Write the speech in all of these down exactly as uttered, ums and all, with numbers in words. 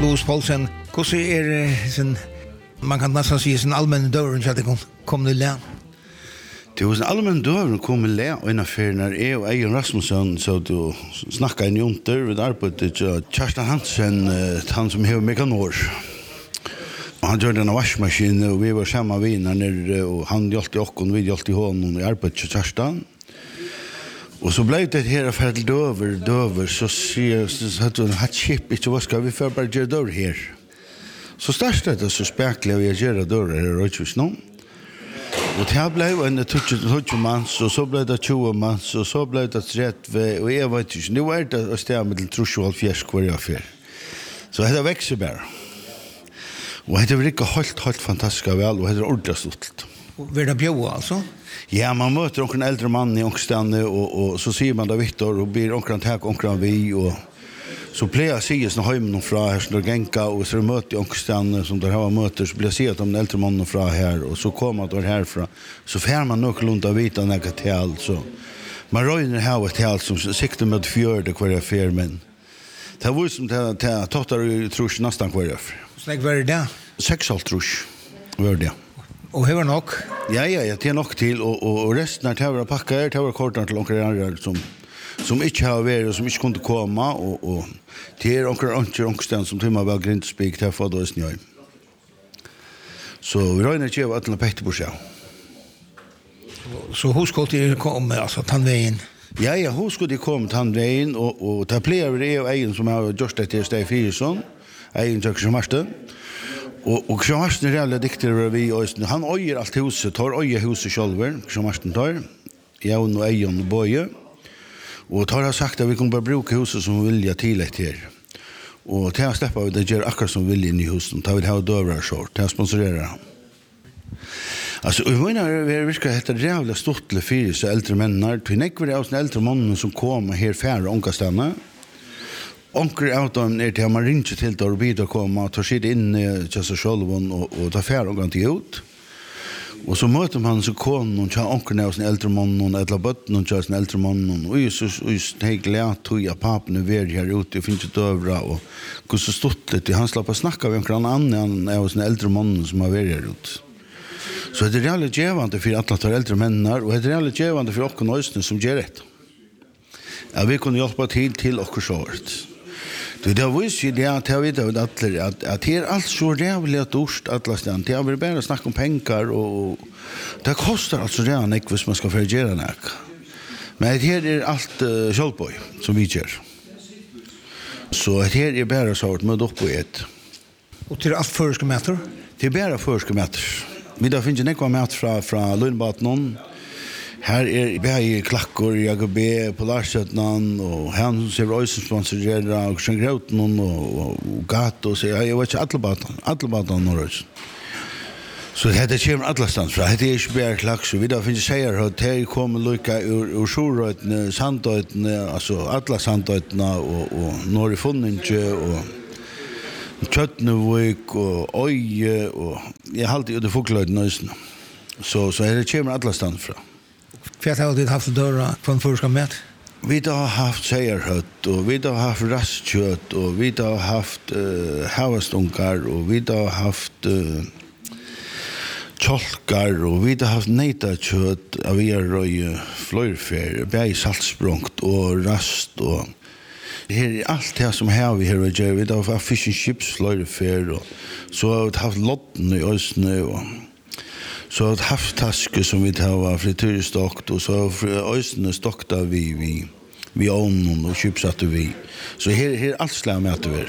Louis Paulsen, hvordan er det sin, man kan nästan säga sin allmänna dörren så att det kom, kom till län? Det var en allmän dörren kom till län och innanför när jag och Eion Rasmussen så du snackade en junter vid arbetet till Kjartan Hansen, han som har mekanor. Han gjorde en vaskmaskin och vi var samma vinnare och han hjälpte oss och vi hjälpte honom i arbetet till Kjartan. Och så blev det här för till döver, döver, så ser så att han hade chip inte vad ska vi för bara göra dörr här. Så startade det så spekla vi göra dörr här och just nu. Och det blev en tjugo mans och så blev det tjugo mans och så blev det trettio och jag vet inte, nu är det att stämma med trettio och fjärs kvar jag för. Så det växer bara. Och det var riktigt helt, helt fantastiskt väl och det är ordentligt stort. Var det bjå alltså? Ja, man möter en äldre man i ångstande och, och så säger man då Victor och blir ångran tack ångran vi och så blir jag säga såna hem någon från här som genka och så möter ångstande som där har möter så blir jag se att de äldre mannen från här och så kommer då härifrån så får man nog lunda vita några till så man röjer här ett helt som siktar med fjärde kvar för men det var som det det tottar tror jag nästan kvar för. Så var det där? sex halv tror jag var det. Och hur nog? Ja, ja, ja, det är nog till och, och, och resten av tävlar packar, tävlar kortar till några andra som, som inte har varit och som inte kunde komma och, och det är några andra ångsten som timmar väl grindspik till att få då i snö. Så vi röjner inte av att alla pekte på sig. Så hur skulle det komma, alltså tandvägen? Ja, ja, hur skulle det komma tandvägen och, och det blir det och en som har gjort det till Steg Fyrsson, en tjöker som Marsten. Och och så har det reella dikter vi och han öjer allt huset tar öje huset själver som Martin tar. Jag och Eion och Boje. Och tar har sagt att vi kommer bara bruka huset som vilja till ett här. Och till att släppa vi det gör akkurat som vill in i huset. Tar vi ha dövrar så till att sponsorera. Alltså jag menar vi ska heter jävla stort till fyra så äldre männar. Till näkvar det är äldre mannen som kommer här färre ångastanna. Onkel out on är till man ringer till då bidra komma och ta sig in till sig själv och och ta färd och gå ut. Och så möter man så kom någon tjej onkel när en äldre man någon eller bött någon tjej en äldre man och så så hegla tog jag pappan nu ver här ute och finns det övra och hur så stort det han slapp att snacka med en annan är hos en äldre man som har varit här ute. Så det är realligt givande för att alla äldre männar och det är realligt givande för och nöjsne som gör det. Ja, vi kunde hjälpa till till och sort. Det där visste ju det att jag vet att att att det är allt så jävligt dåligt alla stan. Det är bara snacka om pengar och det kostar alltså redan inte hvis man ska förgera det. Men det här är allt uh, självboy som vi gör. Så det här är bara så att med upp på ett. Och till allt förska mäter? Det är bara förska mäter. Vi där finns ju några mäter från från Lundbatten. Här är bäge klackor, jag be på Larsötnan och han ser röjsen sponsorera och sen gröt någon och gatt och så jag vet inte alla batan, alla batan och röjsen. Så det här kommer alla stans fra. Det är inte bara klack så vidare finns säger att det kommer lycka ur, ur Sjuröjtene, Sandöjtene, alltså alla Sandöjtene och, och norr i Funninge och Tjötnevik och Öje och jag har alltid ut i Foklöjtene. Så, så det kommer alla stans fra. För har det haft dörrar från förska med? Vi har haft sägerhött och vi har haft rastkött och vi har haft uh, havastungar och vi har haft uh, tjolkar och vi har haft nejtakött av er och flöjfär, bäg saltsprångt och rast och det är allt det som här vi har gjort. Vi har haft fish and chips flöjfär och så har vi haft lotten i ösnö och så har haft taske som vi tar frityrstockt och så har ösnen stockt vi vi vi ånden och chipsatte vi. Så här här allt slag med att det är.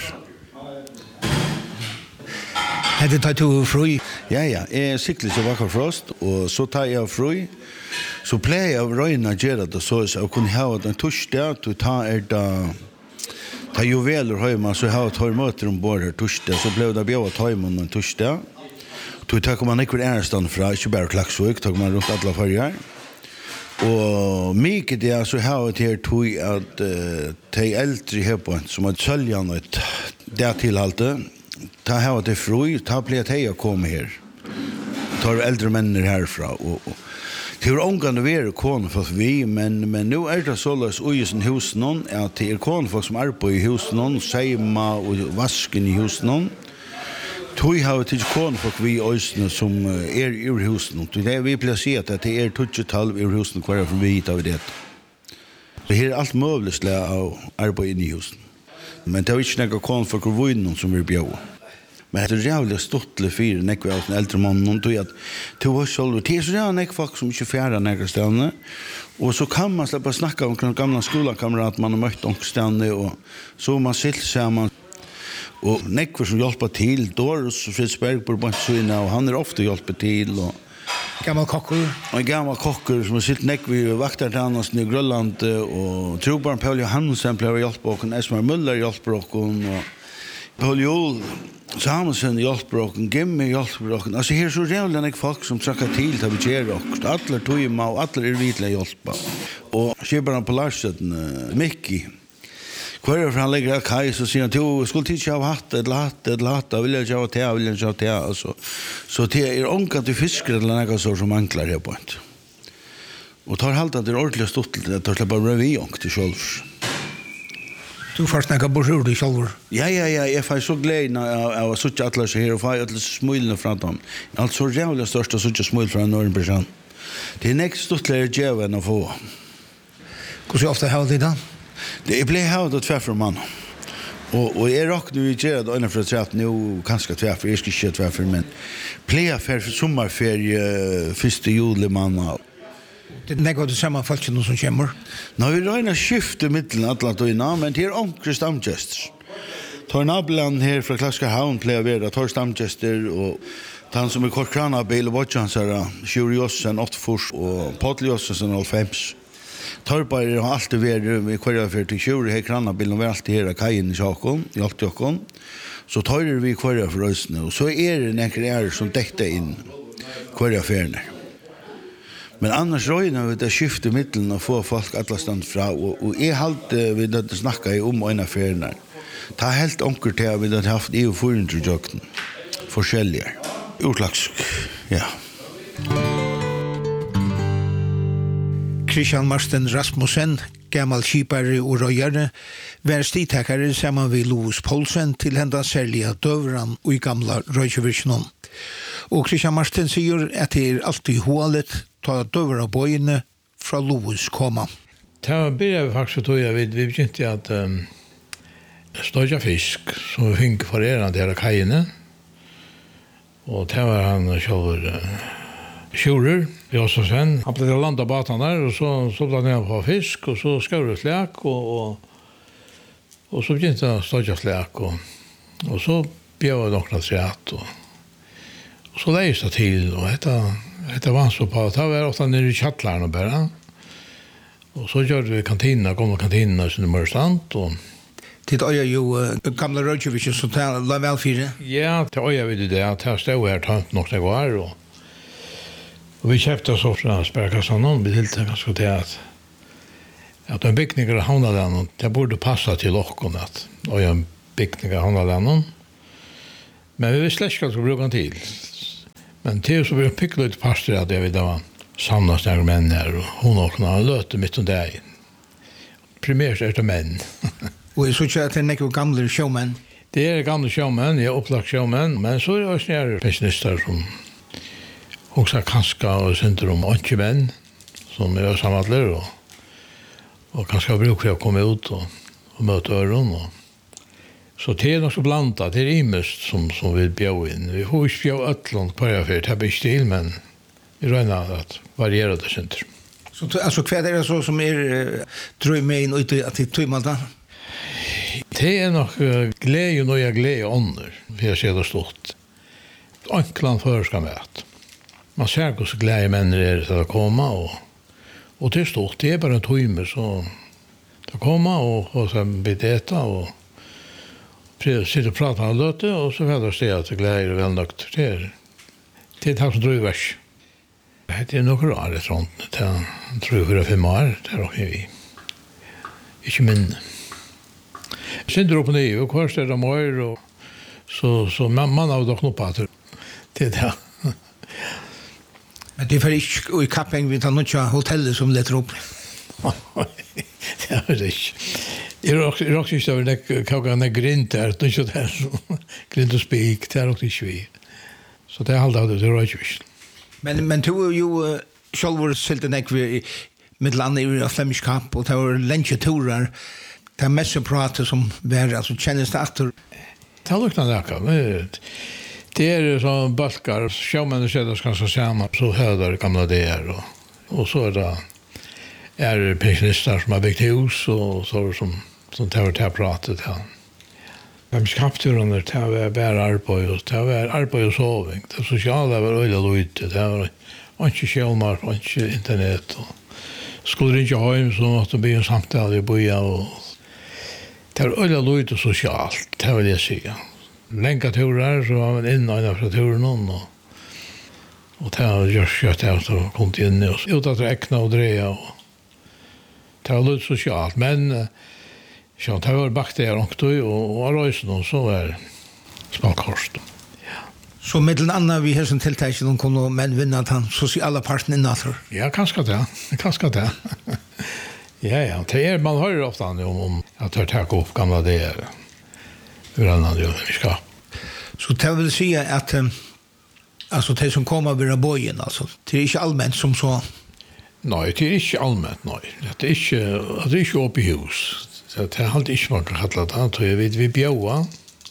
Hade tagit till fri? Ja ja, jag cyklar så vacker frost och så tar jag fri. Så plejer jag röjna göra det så att jag kunde ha en torsdag att ta är det ta juveler hemma så har jag möter ombord här torsdag så blev det bjöd ta hem en torsdag. Då tar man inte ärnstan från, inte bara Klaxvik, tar man runt alla färger. Och mycket det är så här att det tog att uh, de äldre här på som har säljan ett det tillhalte, ta här att det fru, ta blir det att komma här. Tar äldre människor härifrån och, och Det är ångande vara konfolk vi, men, men nu är det således i sin hus någon, att det är konfolk som arbetar i hus någon, seima och vasken i hus någon. Tui har till konfolk vi ösna som är ur husen. Det är vi placerat att det är tjugotal ur husen kvar för vi tar vi det. Så här är allt möjligt att arbeta in i husen. Men det är inte några konfolk och vinn som vill bjöa. Men det är jävligt stort för nekva av den äldre mannen och att det var själv det är så jävla nekva folk som inte fjärrar nekva ställen. Och så kan man släppa snacka om den gamla skolkamrat man har mött omstände och så man sitter samman. Och nekva som hjälper till, Doris Fridsberg på Bansina och han är ofta hjälper till och gammal kocker. En gammal kocker som har sitt nekva i vaktartannast i Grönland och Trobarn Paul Johansen blev hjälpa och Esmar Muller hjälper och Paul Joel Samuelsen hjälper och Gimme hjälper och alltså här så jävla en folk som trackar till till vi ger och alla tojma och alla är vitla hjälpa och Skibran på Larsen Mickey kvar för han lägger kaj så säger han du skulle titta av hatt eller hatt eller hatt vill jag ha te vill jag ha te alltså så det är onkat till fiskar eller något så som anklar här på ett och tar halt att det är ordentligt stort att ta släppa revy och till självs. Du får snacka bort dig själv. Ja, ja, ja, jag får så glädje av att sitta alla så här och få alla smulna från dem. Alltså jävla största sitta smul från Norrbrand. Det är näst större djävulen att få. Hur ofta har det då? Det blir här åt tvärför man. Och och är rock nu i ger då för att säga att nu kanske tvärför är ska shit tvärför men playa för sommarferie första juli man. Det nägår det samma folk som kommer. Nå vi räknar skifte mitten Atlantina men det är onkel stamgäster. Tar nablan här från Klaska Havn plejer vara tar stamgäster och han som är korkrana bil och watchansara Sjuriosen åttfors och Podliosen och fems. Tar bara har alltid varit med kvar för till Sjur här krana bilen var alltid här kajen i Jakon i allt Jakon. Så tar vi kvar för oss nu och så är det några som täckte in kvar för Men annars röjnar vi det skifte mitten och få folk alla stand fra och, och jag halt vi det snacka om en affär. Ta helt onkel till vi det haft E U fyrahundra forskjelliga. Utlags. Ja. Christian Marsten Rasmussen, gammal skipare og røyare, var stidtakare sammen med Louis Poulsen til henda særlige døvran og i gamla røykevirkenen. Og Christian Marsten sier at det er alltid hålet ta døvra bøyene fra Louis koma. Det blir faktisk tog jeg vid, vi begynte at um, støyja fisk som vi fikk forerende hele kajene. Og det var han selv uh, Sjurer, vi også sen. Han ble til å landa batan der, og så stod han ned på fisk, og så skrev det slæk, og, og, og så begynte han å støyja slæk, og, og så bjør det nokna træt, og, og så leis det til, og dette, dette var så på, det var ofte nere i kjattlerne bare, og så gjør vi kantina, gamle kantina, som det mørstand, og Tid øya jo uh, gamla Rødjøvikken som tar la vel fire? Ja, til øya vid det, at jeg stod her tant nok det var, og Og vi kjøpte oss opp fra Sperkassan noen, vi hilte ganske til at at en bygninger av havnalandet, det burde passa til åkken at og en bygninger av havnalandet. Men vi visste ikke at vi bruker den til. Men til så ble det pikket litt pastor at jeg vet det var sanna snakere menn her, og hun åkne han løte midt om deg. Primært er det menn. Og jeg så ikke at det er nekker gamle sjåmenn? Det er gamle sjåmenn, jeg er opplagt sjåmenn, men så er det også nære pensjonister som också kanske och syndrom och inte män som är sammanler och och kanske brukar jag komma ut och och möta öron och så det är nog så blandat det är imest som som vi bjöd in vi får ju bjöd ötlån på det för det blir stil men vi räknar att variera det synder. Så alltså kvar är det så som är drömmen ut att det tror man då. Det är nog glädje och nya glädje under för jag ser det stort. Anklan för ska med. Man ser hur så glädje människor är till att komma och och det är stort det är bara en timme så att komma och och sen bedeta och sitta och prata med lite och så vidare så att glädje är väl nökt det är det är tack så drövers. Det är nog rart det sånt det tror jag fem år där och vi inte men sen drar på det och kvar står de och så så man man har dock nog på det det där. Men det är för inte i kapping vi tar något hotellet som letar upp. Det är det inte. Det är också, det är också inte att kaka en grind där, det är inte där, grind och spik, det är också inte vi. Så det är allt av det, det är inte visst. Men, men du är ju själv var silt en ekvi med landet i Flemish Cup, och det var länge turer, det är mest pratet som var, alltså kännes det efter. Det har luktat näka, det är sån balkar, sjömännen sätter ganska samman, så hödar gamla det är, och, och så är det är pensionister som har byggt hus, och så som som tar det här pratet här. De skapturerna tar vi bara arbete, tar vi arbete och sovning. Det sociala var öjla ute, det var inte skärmar, inte internet. Och skulle inte ha hem så måste bli en samtal i boja, och det var öjla ute socialt, det vill jag säga. Länka turer så var man inne i från turen och och det har just kört här så kom det in och ut att räkna och dreja, och det var lite socialt, men så det var bakterier och och och rösen och så är smalkost. Ja. Så med den andra vi har som tilltag de kommer men vinna att han sociala partner natur. Ja, kanske det. Kanske det. Ja, ja, det är man hör ju ofta om om att ta tag upp gamla det hur annan gör vi ska. Så det vill säga att um, alltså det som kommer vara bojen, alltså det är inte allmänt som så. Nej, det är inte allmänt, nej. Det är inte, det är inte uppe i hus. Det är alltid inte man kan kalla det. Så jag vet, vi bjöa.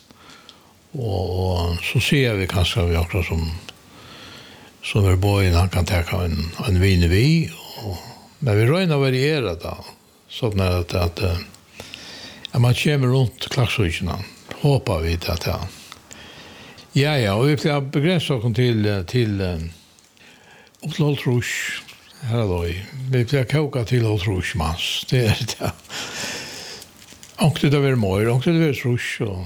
Och så ser vi kanske vi också som som är bojen, han kan ta en, en vin vi. Och, men vi röjnar variera då. Så att, att, att, att man kommer runt klasshusen. Hoppas vi att ja. Ja, ja, och vi får begränsa oss till, till upp till Holtrus. Här då, vi får koka till Holtrus mans. Det är det. Och det var mer, och det var trus, och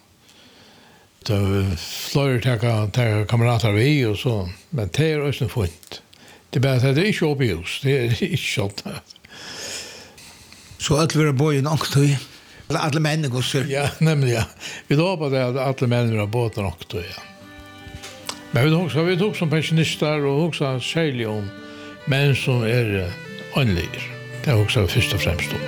det flöjde täcka, täcka kamrater vi, och så, men det är också fint. Det är bara att det är inte uppe i hus, det är inte sånt. Så att vi var bojen och tog, alla människor. Ja, nämligen, ja. Vi hoppas att alla människor har båten och tog, ja. Men vi också, vi tog som pensionister, och också särskilt om män som är ånliga. Det är också först och främst då.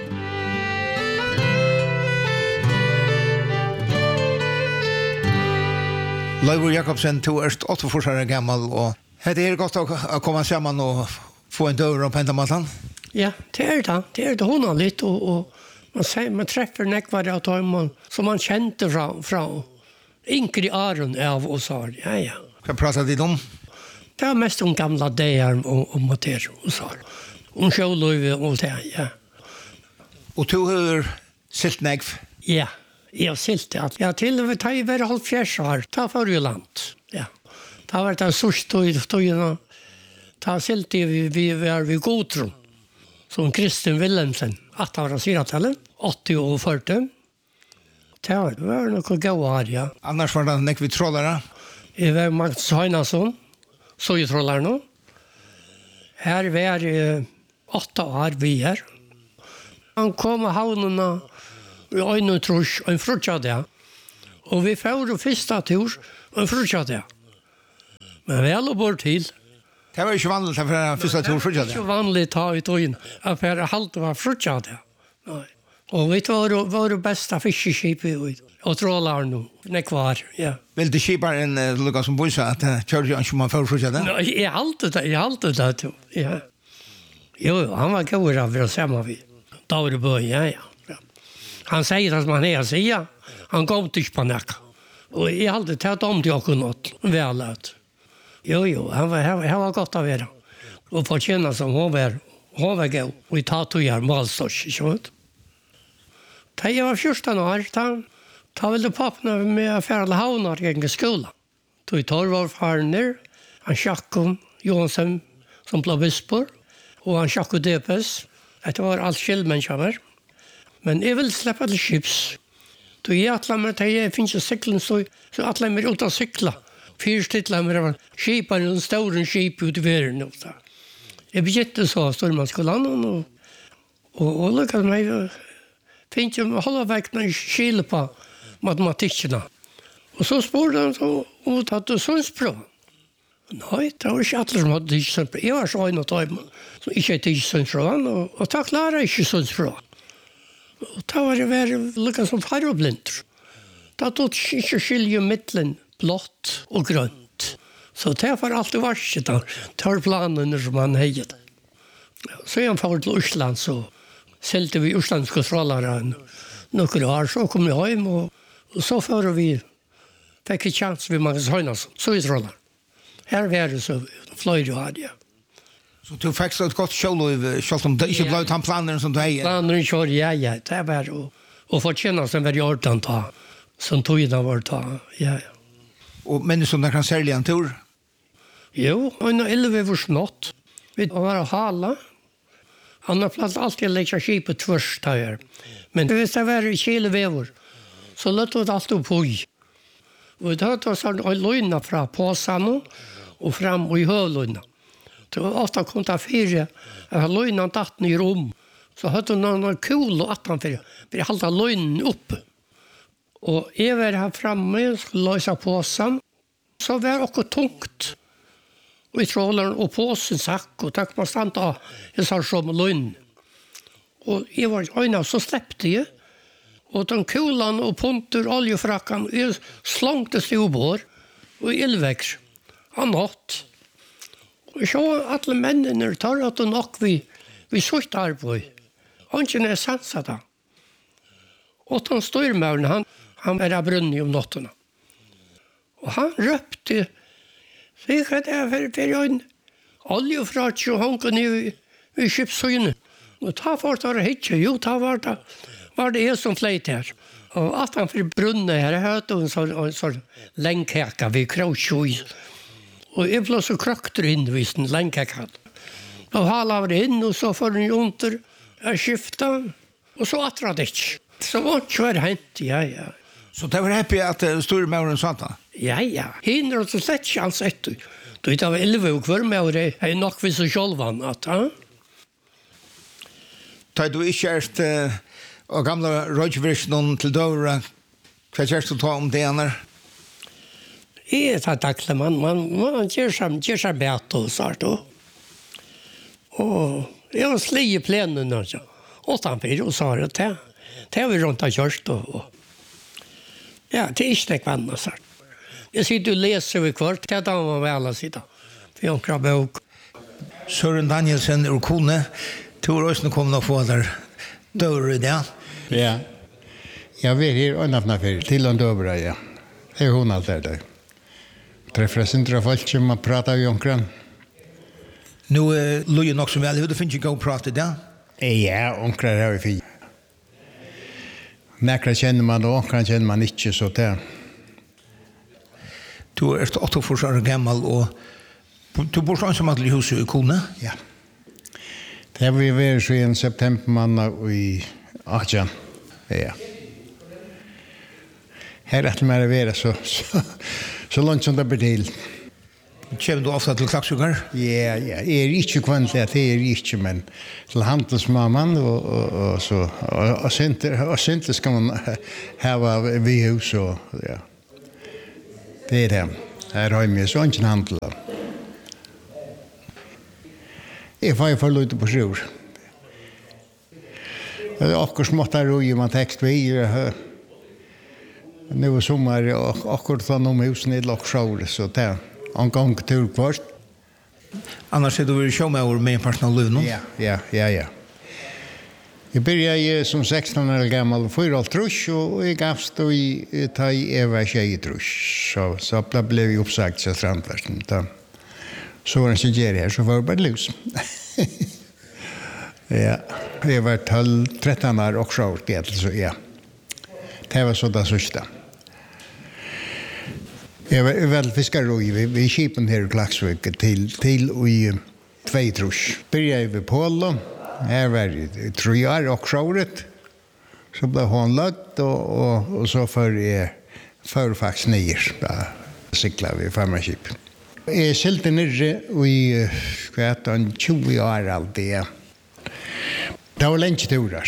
Leivor Jakobsen, du er åttiofyra år gammal, og det er godt å komme sammen og få en dør på Pentamaten. Ja, det er det. Det er det hon litt, og, og man, ser, man treffer nekvar av dem som man kjente fra, fra Ingrid Aron av oss har. Ja, ja. Hva prater de om? Det er mest om gamla dager og, og moter oss har. Om sjøløyve og det, ja. Og du har silt nekv? Ja. Jag silt att jag till och med tar ju väl halv fjärs år ta för ju land. Ja. Ta var det så stod stod ju ta silt vi vi var vi Gotron. Som Kristin Wilhelmsen att ha rasiratallen åttio och fyrtio. Det var något gåar, ja. Annars var det nekv trollare? Det var Magnus Heinason, så ju trollare nu. Här var eh, åtta år vi är. Han kom och havnarna i øyne trus, og en frutja det. Og vi får første tur, og en frutja det. Men vel og bort til. Det var ikke vanlig for en første tur frutja det. Det var ikke vanlig ta i tøyen, at for halvt var frutja det. Nei. Og vi var våre beste fiskeskip og trålar nå, nekvar, ja. Vil du skipar en uh, lukka som boisa at uh, kjører jo ikke man får frutja det? Nei, jeg halte det, jeg halte det, to. Ja. Jo, han var god av å se meg vid. Daurebøy, ja, ja. Han säger att man är säga. Han går inte på näck. Och jag hade tagit om till och något. Väl att. Jo, jo, han var, han, han var gott av det. Och få känna som hon var, hon var god. Och vi tar till er målstårs, inte sant? Da jag var fjorton år, da, da ville pappa med affärliga havnar i skolan. Då i tolv år farner, han Jakob Johansson som blev bispor. Och han Jakob Depes. Det var allt skillmänniskor. Men jag vill släppa till chips. Då jag atlar mig till jag finns ju cykeln så så atlar mig ut att cykla. Fyra stycken med det skipar en stor skip ut i världen och så. Jag begärde så står man skulle han och och och lyckas mig finns ju hålla väck när skil på matematiken. Och så spår han så och att det såns prov. Nei, det var ikke alle som hadde tidssønt. Jeg var så en av dem som ikke hadde tidssønt fra han, og, og da klarer jeg ikke sønt fra. Og da var det vært lukket som færre og blinter. Da tog det ikke skilje mittlen blått og grønt. Så det var alltid varsket da, tar planene som han heiet. Så jeg var til Østland, så selte vi østlandske trålere noen år, så kom vi hjem, og, og så fører vi fikk en chans ved Magnus Høynas, så i trålere. Her var det så fløyre hadde jeg. Så du fikk så et godt kjøløyv, selv om det ikke ble han planer som du heier? Planer kjør, ja, ja, det var å, å få kjenne som var i orden ta, som togene var ta, ja, ja. Og mennesker der kan særlig en tur? Jo, en og elleve var snått. Vi var å hala. Han har plass alltid å legge skipet tvørst her. Men hvis det var kjelevever, så løtte det alltid på i. Og det hadde oss en løgna fra påsene og frem i høvløgna. Det var ofte kom til fire, at løgna datten i rom. Så hadde hun noen kul og atten for, for jeg halte løgnen oppe. Og jeg var her fremme, skulle løse påsen. Så var det også tungt. Og i tråleren og påsen sakk, og takk man stand av, jeg sa som løgnen. Og jeg var øyne, så slepte jeg. Og den kulan og punter, oljefrakkan, jeg slangte seg oppår, og ildvekst. Han hatt. Og så alle mennene tar at det nok vi, vi sutt arbeid. Han kjenner sansa da. Og den styrmøren, han, han var brunnig om nottene. Og han røpte, sikkert det er for, for en oljefrakk og hanken i, i skipsøyne. Og ta for det ikke, jo, ta var det. Var det jeg som fleit her. Og at han for brunnet her, jeg hørte en sånn, en sånn lengkaka ved krausjøy. Og jeg ble så krøkter inn hvis en lengkaka. Og hala var inn, og så får den under, jeg skiftet, og så atra det ikke. Så var det ikke hent, ja, ja. Så det var happy at uh, store mauren sånt da? Ja, ja. Hindre så slett ikke hans etter. Du vet, det var elleve og hver med det, jeg er nok hvis jeg selv vann, at, ja. Da du ikke erst uh, og gamle rådgjøversen til døvere, hva kjørst du ta om det ene? Jeg er takle, man, man, man gjør seg, gjør seg bæt og sånt, og, og jeg var slig i plenen, altså. Og tampir, og så har jeg til. Det har vi rundt av kjørst, og, og ja, det er ikke noe annet, sånt. Jeg sitter og leser ved kvart, det er da man vel å sitte. For jeg har bok. Søren Danielsen ur kone, tror også kommer å få der døvere i det. Ja. Jag vill här annafna för till och dövra, ja. Det är hon allt där. Träffas inte folk som man pratar ju omkring. Nu uh, lujer nog så väl, hur det finns ju gå och prata där? Ja, omkring har vi fint. Näkra känner man då, omkring känner man inte så där. Du är åtta år gammal och du bor så som att i huset i Kone? Ja. Det har vi varit så i september månad i Achen. Ja. Här att man är så så så långt som det blir till. Kommer du ofta till Klaxsugar? Ja, ja, är inte kvantligt, det är inte, men till handelsmamman och och och så och, och center och center ska man ha vi hus och ja. Det är det. Här har vi så inte handel. Jag får för lite på sjur. Det är också smått där och man text vi nu är sommar och akkurat från om husen i Locksjör så där en gång tur först. Annars är du show med med personal liv nu? Ja, ja, ja, ja. Jag började som sexton år gammal för allt trusch och jag gavst då i ta i Eva tjej trusch så så blev jag uppsagt så strandvärsten då. Så var det så ger här så var det bara lus. Ja, det var tolv tretton år och så det så ja. Det var så där sista. Jag var väl fiskare vi vi skipen här i Klaxvik till till i två trusch. Började vi på Polo. Här var det tre år och så så blev hon lagt och och och så för är för fax ner. Cyklar vi farmarskip. Jag skilte ner i kvart en tjugo år alltid. Det var länge turer.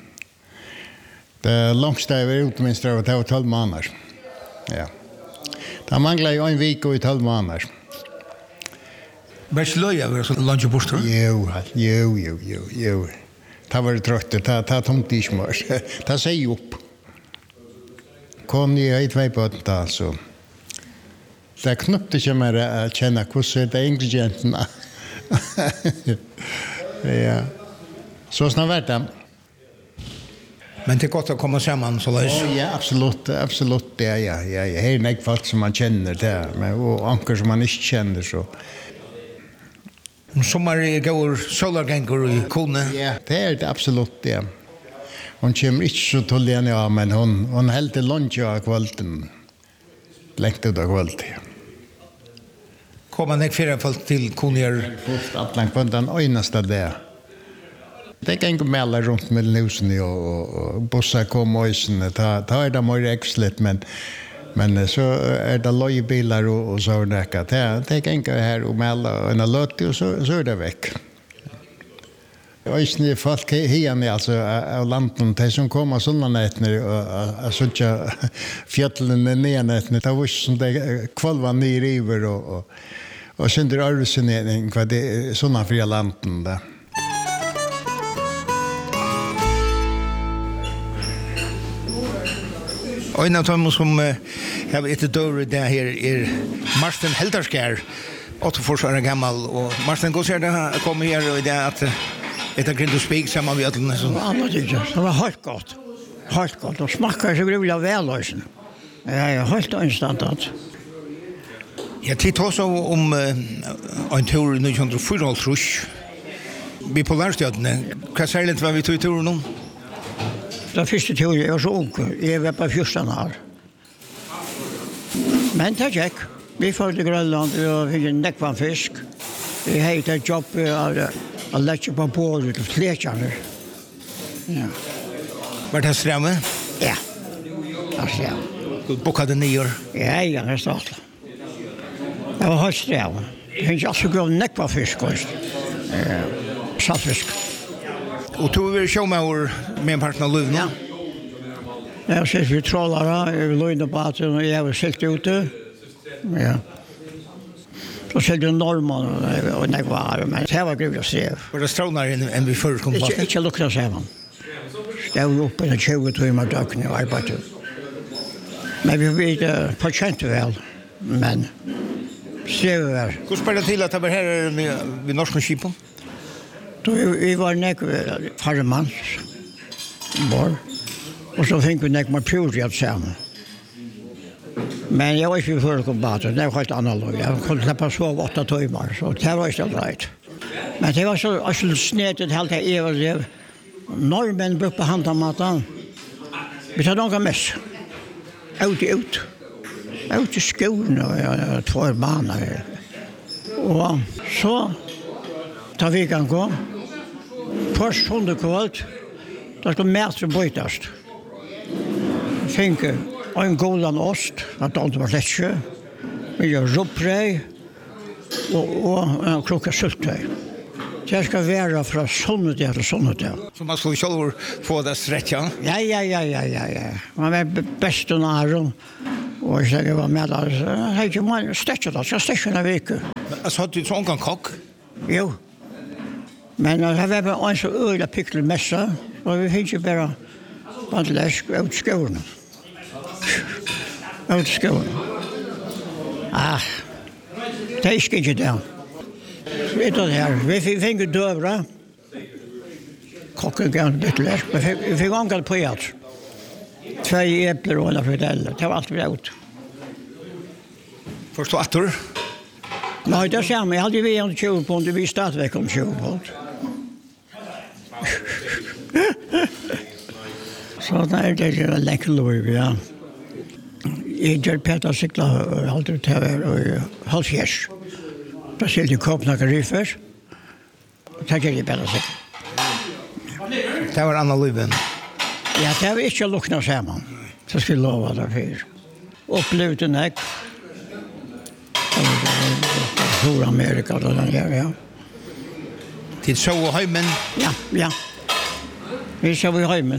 Det långsta jag var ute minst det var tolv månader. Ja. Det manglade ju en vecka i tolv månader. Värst löja var så lunch bostor. Jo, jo, jo, jo, jo. Ta var trött, ta ta tomt i smör. Ta sig upp. Kom ni i två på det så. Det knopte inte mer att känna hur det ingredienserna. Ja. Så snart vart det. Men det är gott att komma samman så lös. Oh, ja, absolut, absolut. Ja, ja, ja. ja. Här är det folk som man känner där, men och anker som man inte känner så. Sommar går solargängor i Kone. Ja, det är det absolut, ja. Hon kommer inte så till den, ja, men hon, hon helt lunch av kvällen. Längt ut av kvällen. Kommer ni fyra fall till Kone? Fullt atlang på den öjnaste där. Det kan gå mellan runt med husen och, och bussar kommer och öjsen. Ta, ta är det mer exlet, men men så är det lojbilar och, och så där. Det, det kan gå här och mellan en löt och så, så är det väck. Öjsen folk här alltså av landen, de som kommer sådana nätner och sådana fjällen ner nätner. Det var som det kvalvar ner över och, och, och sen drar det sig ner vad det är sådana fria landen där. Och en av dem som uh, har ett dörr där här är Marsten Helderskär, åttiofyra år gammal. Och Marsten, går ser det här kommer här och det är att ett av Grindos Spik samman vid alla. Det var annat inte. Det var helt gott. Helt gott. Och smakar så gruvliga vällösen. Jag är helt instantat. Jag tittar också om uh, en tur i nittonhundrafyra trus. Vi på Lärstjötene. Vad säger det vad vi tog i turen om? Den första turen, jag var så ung. Jag var på fjorton år. Men det gick. Vi får till Grönland och fick en näckvanfisk. Vi hade ett jobb att lägga på båda till flertjärnor. Ja. Var det strämme? Ja. Alltså, ja. Du bokade nyår? Ja, ja, det är stort. Det var helt strämme. Det finns alltså gå näckvanfisk också. Ja. Saltfisk. Och tog vi showmauer med en partner Luv nu? Ja. Jag ser vi trålare, vi låg på att jag var sikt ute. Ja. Så ser du normal och det var, men det var gruvligt att se. Var det strånare än vi förr kom på? Ikke, ikke lukta seg man. Det var uppe i tjugo timmar døgn i arbeidet. Men vi vet på kjent vel, men ser vi vel. Hvordan spør det til at det var her ved norske skipen? Vi var nek færre manns, bor, og så fikk vi nek med pjurjert sammen. Men jeg var ikke for å komme bad, det var helt annerledes. Jeg kunne slippe sove åtta timmar, så det var ikke reit. Men det var så snedet helt til jeg og det. Norrmenn brukte på handamaten. Vi tar noen mest. Ut i ut. Ut i skolen og två baner. Og så tar vi kan gå. Først hundekvalt. Da skal mætre bøytast. Finke en golden ost. At alt var lett. Vi gjør rupprei. Og, og en klokka syltøy. Det ska vara från sonnet till sonnet. Så man skulle själv få det sträcka? Ja, ja, ja, ja, ja, ja. Man var bäst och nära. Och jag var med där. Hej, jag måste sträcka det. Jag sträcker en vecka. Alltså, har du så en kock? Jo. Men jag var bara en så öliga pickelmässa. Och vi fick ju bara bandläsk ut skolan. Ut skolan. Ah, det är inte det. Vet du det här? Vi fick dövra. Kocken kan byta läsk. Vi fick ångat på hjärt. Två äpplen och en friteller. Det var allt vi gjort. Förstå attor? Nej, det är samma. Jag hade vi en tjugo pund. Vi startade väck om tjugo pund. Så nej, det är läckert lov, ja. Jag gör Peter cykla alltid till här och halvfjärs. Då ser du kopna riffers. Det är ju bättre så. Det var Anna Löven. Ja, det var inte lukna samman. Så skulle lova det för. Upplevt en äck. Stora Amerika och den här, ja. Till så och hemmen? Ja, ja. Vi så vi hemmen.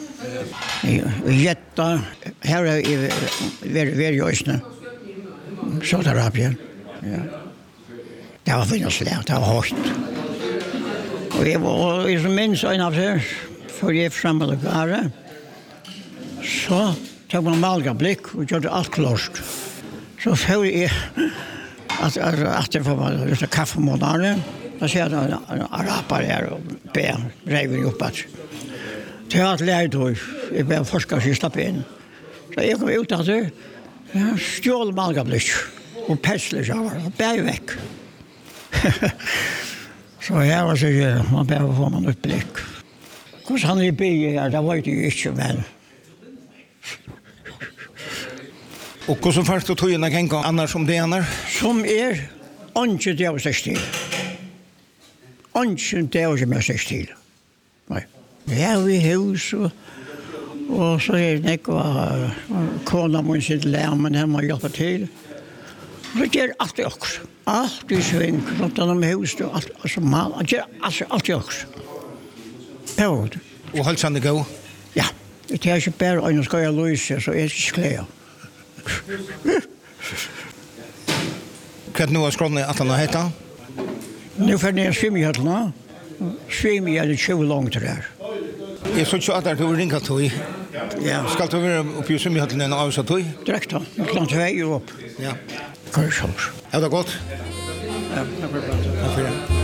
Jätta, här är vi vi just nu. Så där uppe. Ja. Det var fint slag, det var hårt. Og jeg var, jeg som minns en av det, for jeg fremme det gare, så tog man malgablikk og gjorde alt klart. Så får jeg, at, at, at det var litt kaffemånare, da sier jeg at en araber her og be, reiver opp at. Det var et leidtøy, jeg be forskere som slapp inn. Så jeg kom ut av det, jeg stjål malgablikk og pesler seg, og be vekk. Så jeg var så gjør, man behøver få man uppblikk. Hvordan han er i byen her, det vet jeg ikke, men... Og hvordan først du tog inn en gang annars som det er? Som er, ikke det å seg stil. Ikke det å seg stil. Nei. Vi er i hus, og, og så er det ikke kona må sitte lærmen hjemme og hjelpe til. Det gjør alt det også. Alt i sving, rundt om huset, alt, altså mal, det gjør alt, alt det også. Ja, og holdt seg det gå? Ja, det er ikke bare øyne skal jeg løse, så er det ikke klær. Hva er det nå av skrådene at han har hett? Nå får jeg svim i høttene. Svim i er det tjue langt der. Jeg så ikke at det er ringet tog. Ja. Skal du være oppe i svim i høttene og avsatt tog? Direkt da, klant vei opp. Ja. Kanskje. Ja, det er godt. Ja, det er bra. Takk for det.